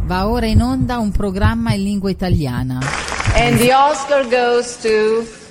Va ora in onda un programma in lingua italiana. And the Oscar goes to